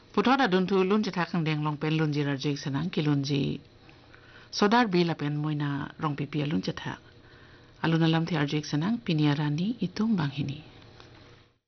ผู้ทอดดุนทูลุนจะทักขังแดงลงเป็นลุนจีราจิกสนังกิลุนจีโซดาร์บีละเป็นมวยนารองปีเปียลุนจะทักอลุนลำที่อาร์จิกสนังปินียารานีอิตุงบางหินี